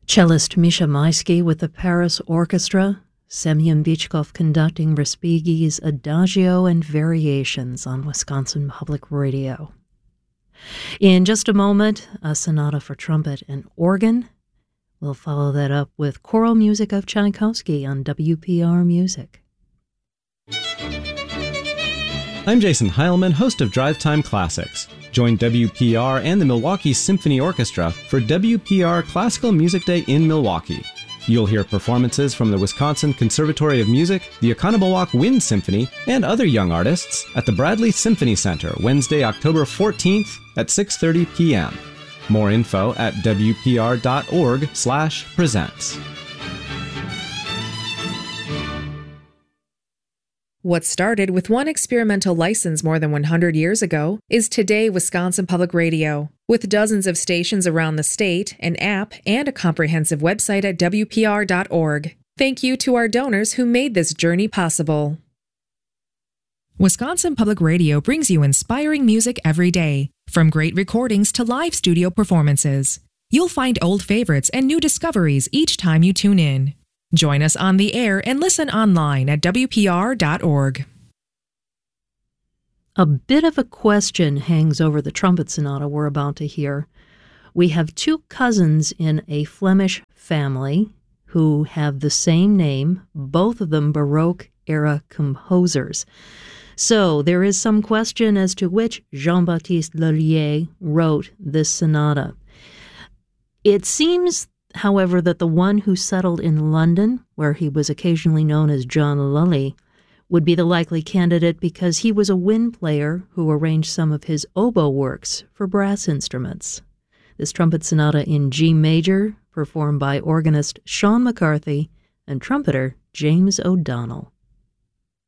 Cellist Misha Maisky with the Paris Orchestra, Semyon Bychkov conducting Respighi's Adagio and Variations on Wisconsin Public Radio. In just a moment, a sonata for trumpet and organ. We'll follow that up with choral music of Tchaikovsky on WPR Music. I'm Jason Heilman, host of Drive Time Classics. Join WPR and the Milwaukee Symphony Orchestra for WPR Classical Music Day in Milwaukee. You'll hear performances from the Wisconsin Conservatory of Music, the Oconomowoc Wind Symphony, and other young artists at the Bradley Symphony Center Wednesday, October 14th at 6:30 p.m. More info at wpr.org/presents. What started with one experimental license more than 100 years ago is today Wisconsin Public Radio. With dozens of stations around the state, an app, and a comprehensive website at WPR.org. Thank you to our donors who made this journey possible. Wisconsin Public Radio brings you inspiring music every day, from great recordings to live studio performances. You'll find old favorites and new discoveries each time you tune in. Join us on the air and listen online at WPR.org. A bit of a question hangs over the trumpet sonata we're about to hear. We have two cousins in a Flemish family who have the same name, both of them Baroque-era composers. So there is some question as to which Jean-Baptiste Lullier wrote this sonata. It seems, however, that the one who settled in London, where he was occasionally known as John Lully, would be the likely candidate because he was a wind player who arranged some of his oboe works for brass instruments. This trumpet sonata in G major, performed by organist Sean McCarthy and trumpeter James O'Donnell.